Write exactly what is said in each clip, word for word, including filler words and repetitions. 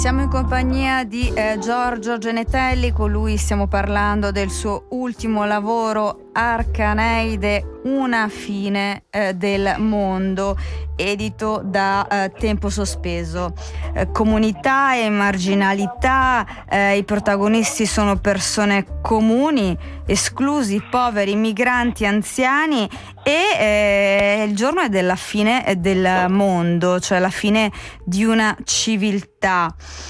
Siamo in compagnia di eh, Giorgio Genetelli, con lui stiamo parlando del suo ultimo lavoro, Arcaneide, una fine eh, del mondo, edito da eh, Tempo Sospeso. Eh, comunità e marginalità, eh, i protagonisti sono persone comuni, esclusi, poveri, migranti, anziani e eh, il giorno è della fine del mondo, cioè la fine di una civiltà.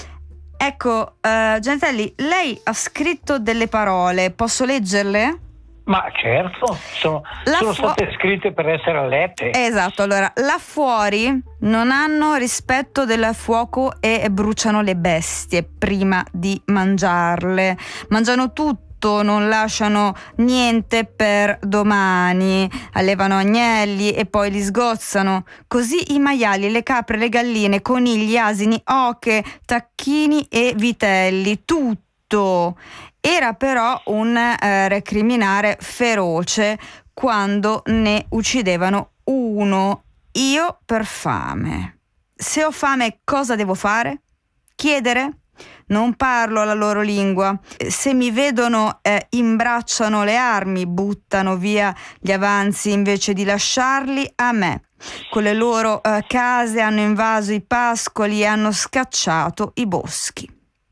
Ecco, eh, Genetelli, lei ha scritto delle parole, posso leggerle? Ma certo, sono, sono fu- state scritte per essere lette. Esatto, allora, là fuori non hanno rispetto del fuoco e bruciano le bestie prima di mangiarle, mangiano tutto, non lasciano niente per domani, allevano agnelli e poi li sgozzano, così i maiali, le capre, le galline, conigli, asini, oche, tacchini e vitelli, tutto. Era però un eh, recriminare feroce quando ne uccidevano uno. Io per fame. Se ho fame, cosa devo fare? Chiedere? Non parlo la loro lingua. Se mi vedono, eh, imbracciano le armi, buttano via gli avanzi invece di lasciarli a me. Con le loro eh, case hanno invaso i pascoli e hanno scacciato i boschi.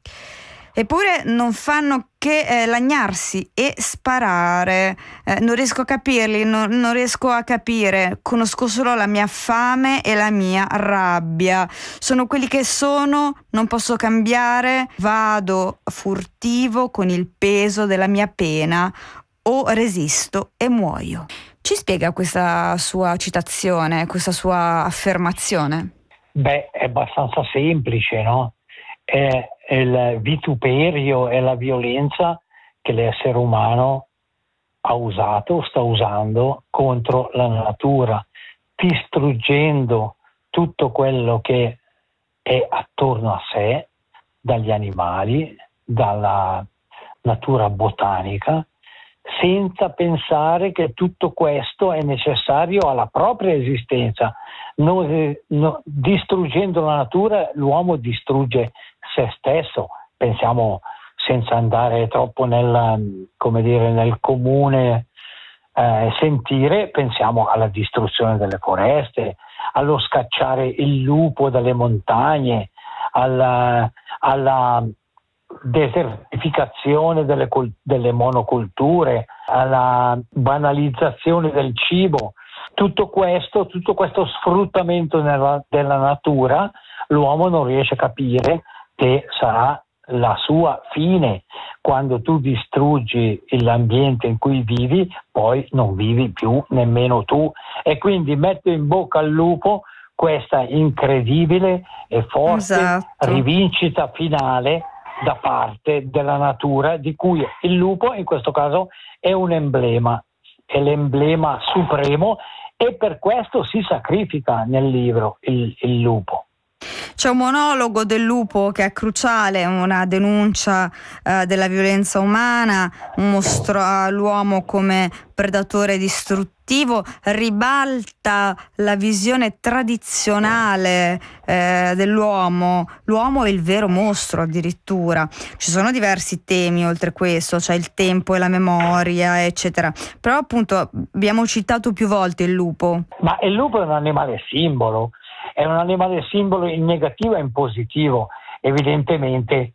Eppure non fanno che eh, lagnarsi e sparare. Eh, non riesco a capirli, non, non riesco a capire. Conosco solo la mia fame e la mia rabbia. Sono quelli che sono, non posso cambiare. Vado furtivo con il peso della mia pena o resisto e muoio. Ci spiega questa sua citazione, questa sua affermazione? Beh, è abbastanza semplice, no? È il vituperio e la violenza che l'essere umano ha usato, sta usando contro la natura, distruggendo tutto quello che è attorno a sé, dagli animali, dalla natura botanica, senza pensare che tutto questo è necessario alla propria esistenza. Non, no, distruggendo la natura, l'uomo distrugge se stesso. Pensiamo, senza andare troppo nel, come dire, nel comune eh, sentire, pensiamo alla distruzione delle foreste, allo scacciare il lupo dalle montagne, alla, alla desertificazione delle, delle monoculture, alla banalizzazione del cibo. Tutto questo, tutto questo sfruttamento nella, della natura, l'uomo non riesce a capire che sarà la sua fine. Quando tu distruggi l'ambiente in cui vivi, poi non vivi più nemmeno tu. E quindi metto in bocca al lupo questa incredibile e forte esatto. rivincita finale da parte della natura, di cui il lupo in questo caso è un emblema, è l'emblema supremo, e per questo si sacrifica nel libro il, il lupo. C'è un monologo del lupo che è cruciale, una denuncia eh, della violenza umana, mostra l'uomo come predatore distruttivo, ribalta la visione tradizionale eh, dell'uomo. L'uomo è il vero mostro addirittura. Ci sono diversi temi oltre questo, cioè il tempo e la memoria, eccetera. Però appunto abbiamo citato più volte il lupo. Ma il lupo è un animale simbolo. È un animale simbolo in negativo e in positivo, evidentemente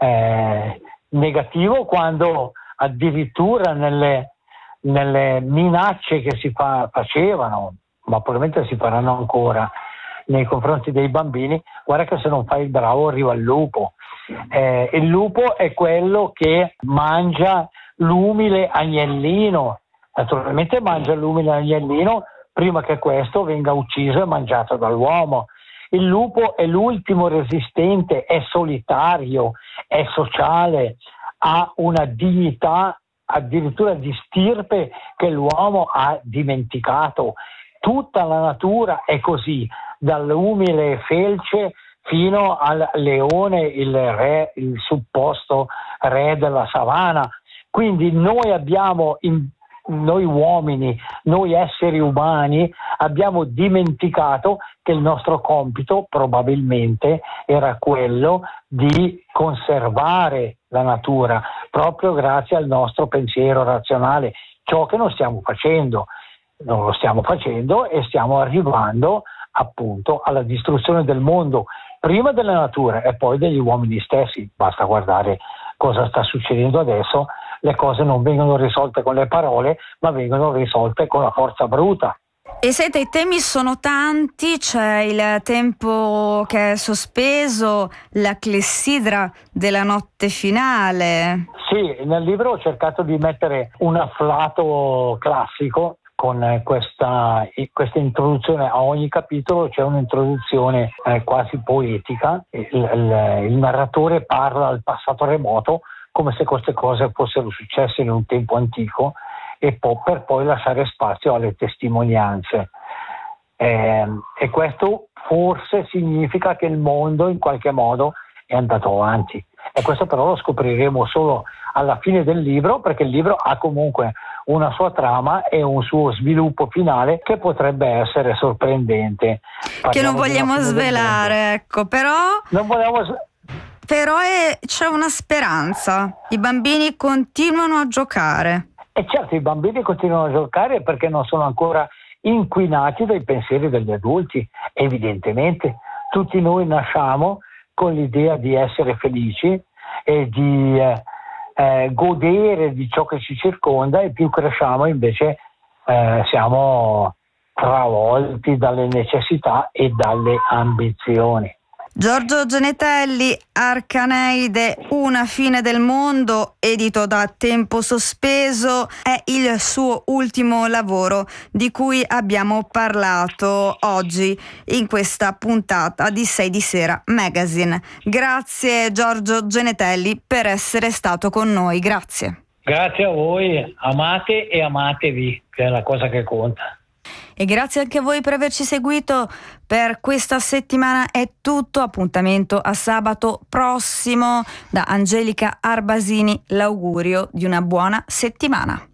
eh, negativo quando addirittura nelle, nelle minacce che si fa, facevano, ma probabilmente si faranno ancora nei confronti dei bambini, guarda che se non fai il bravo arriva il lupo. Eh, il lupo è quello che mangia l'umile agnellino, naturalmente mangia l'umile agnellino prima che questo venga ucciso e mangiato dall'uomo. Il lupo è l'ultimo resistente, è solitario, è sociale, ha una dignità addirittura di stirpe che l'uomo ha dimenticato. Tutta la natura è così, dall'umile felce fino al leone, il re, il supposto re della savana. Quindi noi abbiamo in noi uomini, noi esseri umani, abbiamo dimenticato che il nostro compito probabilmente era quello di conservare la natura, proprio grazie al nostro pensiero razionale, ciò che non stiamo facendo. Non lo stiamo facendo e stiamo arrivando appunto alla distruzione del mondo, prima della natura e poi degli uomini stessi. Basta guardare cosa sta succedendo adesso, le cose non vengono risolte con le parole, ma vengono risolte con la forza bruta. E senta, i temi sono tanti, c'è il tempo che è sospeso, la clessidra della notte finale. Sì, nel libro ho cercato di mettere un afflato classico con questa, questa introduzione. A ogni capitolo c'è un'introduzione eh, quasi poetica, il, il, il narratore parla al passato remoto come se queste cose fossero successe in un tempo antico e po- per poi lasciare spazio alle testimonianze. Eh, e questo forse significa che il mondo in qualche modo è andato avanti. E questo però lo scopriremo solo alla fine del libro, perché il libro ha comunque una sua trama e un suo sviluppo finale che potrebbe essere sorprendente. Parliamo che non vogliamo svelare, ecco, però non vogliamo però è, c'è una speranza, i bambini continuano a giocare. E certo, i bambini continuano a giocare perché non sono ancora inquinati dai pensieri degli adulti. Evidentemente tutti noi nasciamo con l'idea di essere felici e di eh, eh, godere di ciò che ci circonda, e più cresciamo invece eh, siamo travolti dalle necessità e dalle ambizioni. Giorgio Genetelli, Arcaneide, Una fine del mondo, edito da Tempo Sospeso, è il suo ultimo lavoro di cui abbiamo parlato oggi in questa puntata di sei di Sera Magazine. Grazie Giorgio Genetelli per essere stato con noi, grazie. Grazie a voi, amate e amatevi, che è la cosa che conta. E grazie anche a voi per averci seguito. Per questa settimana è tutto, appuntamento a sabato prossimo. Da Angelica Arbasini l'augurio di una buona settimana.